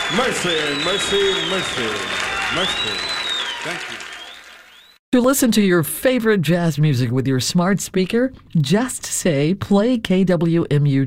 Mercy, mercy, mercy, mercy. Thank you. To listen to your favorite jazz music with your smart speaker, just say play KWMU